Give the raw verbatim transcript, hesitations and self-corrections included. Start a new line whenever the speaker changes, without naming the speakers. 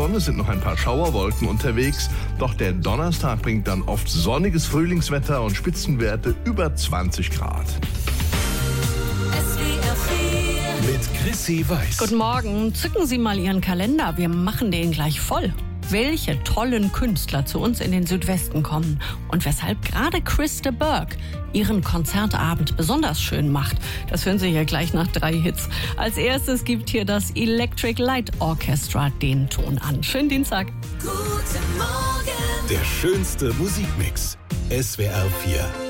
davon. Es sind noch ein paar Schauerwolken unterwegs. Doch der Donnerstag bringt dann oft sonniges Frühlingswetter und Spitzenwerte über zwanzig Grad.
Mit Chrissy Weiß.
Guten Morgen. Zücken Sie mal Ihren Kalender. Wir machen den gleich voll. Welche tollen Künstler zu uns in den Südwesten kommen und weshalb gerade Chris de Burgh ihren Konzertabend besonders schön macht. Das hören Sie hier gleich nach drei Hits. Als erstes gibt hier das Electric Light Orchestra den Ton an. Schönen Dienstag.
Der schönste Musikmix. S W R vier.